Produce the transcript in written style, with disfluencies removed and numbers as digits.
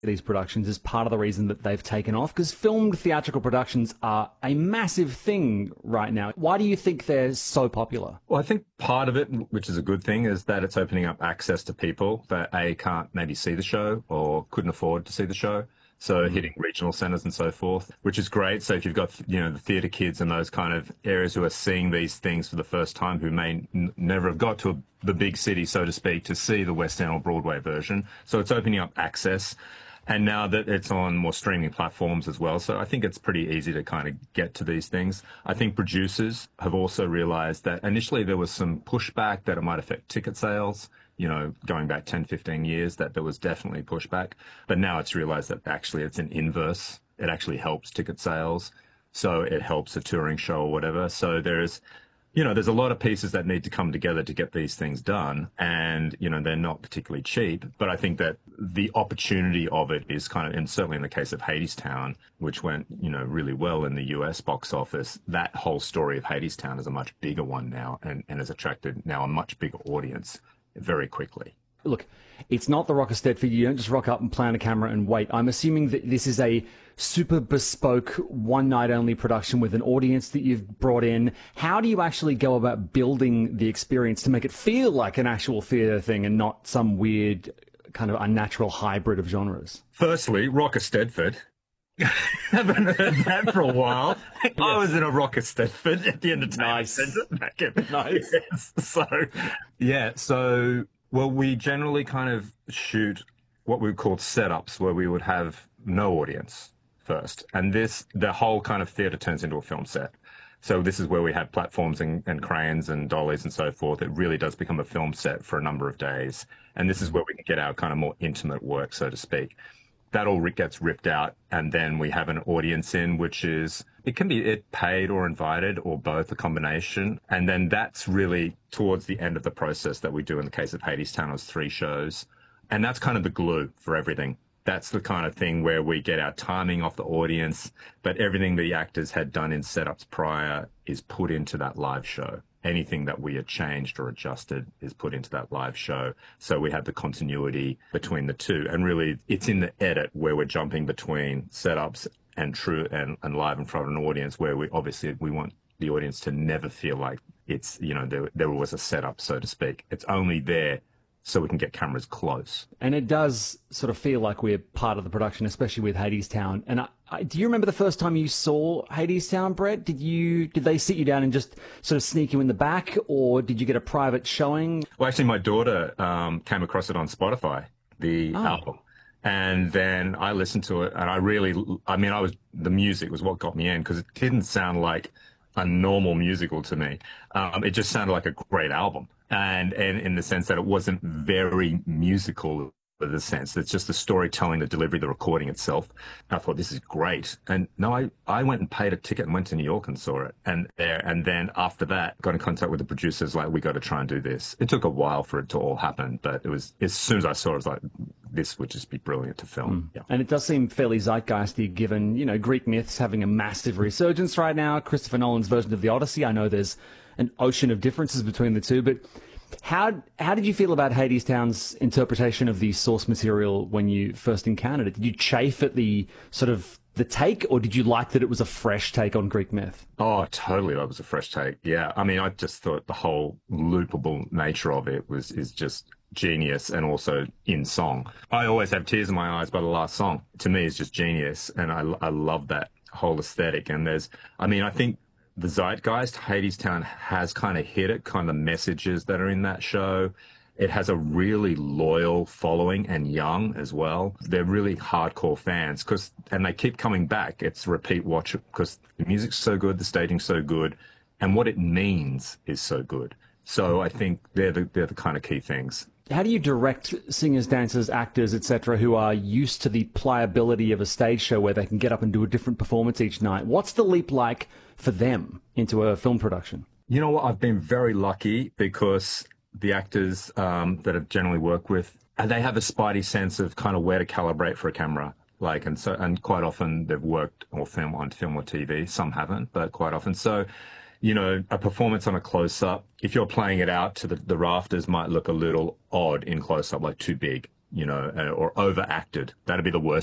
these productions is part of the reason that they've taken off? Because filmed theatrical productions are a massive thing right now. Why do you think they're so popular? Well, I think part of it, which is a good thing, is that it's opening up access to people that A, can't maybe see the show or couldn't afford to see the show. So hitting regional centres and so forth, which is great. So if you've got, the theatre kids and those kind of areas who are seeing these things for the first time, who may never have got to the big city, so to speak, to see the West End or Broadway version. So it's opening up access. And now that it's on more streaming platforms as well. So I think it's pretty easy to kind of get to these things. I think producers have also realized that initially there was some pushback that it might affect ticket sales, going back 10, 15 years, that there was definitely pushback. But now it's realized that actually it's an inverse. It actually helps ticket sales. So it helps a touring show or whatever. So there's a lot of pieces that need to come together to get these things done. And, they're not particularly cheap. But I think that the opportunity of it is kind of, and certainly in the case of Hadestown, which went, really well in the US box office, that whole story of Hadestown is a much bigger one now and has attracted now a much bigger audience very quickly. Look, it's not the Rock of Stedford. You don't just rock up and plant a camera and wait. I'm assuming that this is a super bespoke, one-night-only production with an audience that you've brought in. How do you actually go about building the experience to make it feel like an actual theatre thing and not some weird, kind of unnatural hybrid of genres? Firstly, Rock of Stedford. Haven't heard that for a while. Yes. I was in a Rock of Stedford at the Entertainment Centre back in. Nice. Yes. Well, we generally kind of shoot what we called setups, where we would have no audience first. And the whole kind of theatre turns into a film set. So this is where we have platforms and cranes and dollies and so forth. It really does become a film set for a number of days. And this is where we can get our kind of more intimate work, so to speak. That all gets ripped out, and then we have an audience in, which is, it can be paid or invited or both, a combination. And then that's really towards the end of the process that we do. In the case of Hadestown, it was 3 shows. And that's kind of the glue for everything. That's the kind of thing where we get our timing off the audience, but everything the actors had done in setups prior is put into that live show. Anything that we had changed or adjusted is put into that live show. So we have the continuity between the two. And really, it's in the edit where we're jumping between setups and true and live in front of an audience, where we want the audience to never feel like it's, there was a setup, so to speak. It's only there so we can get cameras close. And it does sort of feel like we're part of the production, especially with Hadestown. And do you remember the first time you saw Hadestown, Brett? Did they sit you down and just sort of sneak you in the back, or did you get a private showing? Well, actually, my daughter came across it on Spotify, the album. And then I listened to it, and the music was what got me in, because it didn't sound like a normal musical to me. It just sounded like a great album. And in the sense that it wasn't very musical, in the sense it's just the storytelling, the delivery, the recording itself. I thought, this is great. And no, I went and paid a ticket and went to New York and saw it. And then after that, got in contact with the producers, like, we got to try and do this. It took a while for it to all happen, but it was, as soon as I saw it, I was like, this would just be brilliant to film. Yeah. And it does seem fairly zeitgeisty, given, Greek myths having a massive resurgence right now. Christopher Nolan's version of the Odyssey. I know there's an ocean of differences between the two, but how did you feel about Hadestown's interpretation of the source material when you first encountered it? Did you chafe at the sort of the take, or did you like that it was a fresh take on Greek myth? Oh, totally. That was a fresh take. Yeah. I mean, I just thought the whole loopable nature of it is just genius, and also in song. I always have tears in my eyes by the last song. To me, it's just genius, and I love that whole aesthetic. And I think the zeitgeist, Hadestown has kind of hit it, kind of the messages that are in that show. It has a really loyal following, and young as well. They're really hardcore fans, and they keep coming back. It's repeat watch, because the music's so good, the staging's so good, and what it means is so good. So I think they're the kind of key things. How do you direct singers, dancers, actors, etc., who are used to the pliability of a stage show where they can get up and do a different performance each night? What's the leap like for them into a film production? You know what? I've been very lucky, because the actors that I've generally worked with, they have a spidey sense of kind of where to calibrate for a camera. And quite often they've worked on film or TV. Some haven't, but quite often. So, a performance on a close-up, if you're playing it out to the rafters, might look a little odd in close-up, like too big. or overacted. That'd be the worst